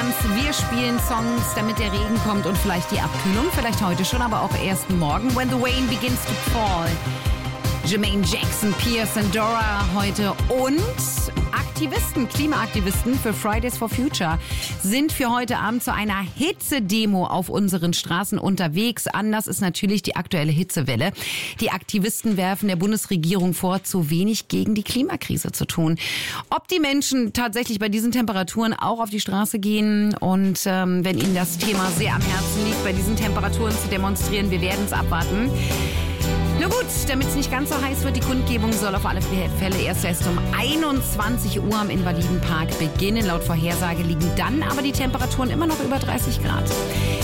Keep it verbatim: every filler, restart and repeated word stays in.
Distanz. Wir spielen Songs, damit der Regen kommt und vielleicht die Abkühlung. Vielleicht heute schon, aber auch erst morgen. When the rain begins to fall. Jermaine Jackson, Pierce and Dora heute und Aktivisten, Klimaaktivisten für Fridays for Future sind für heute Abend zu einer Hitzedemo auf unseren Straßen unterwegs. Anlass ist natürlich die aktuelle Hitzewelle. Die Aktivisten werfen der Bundesregierung vor, zu wenig gegen die Klimakrise zu tun. Ob die Menschen tatsächlich bei diesen Temperaturen auch auf die Straße gehen und ähm, wenn ihnen das Thema sehr am Herzen liegt, bei diesen Temperaturen zu demonstrieren, wir werden es abwarten. Na gut, damit es nicht ganz so heiß wird, die Kundgebung soll auf alle Fälle erst erst um einundzwanzig Uhr am Invalidenpark beginnen. Laut Vorhersage liegen dann aber die Temperaturen immer noch über dreißig Grad.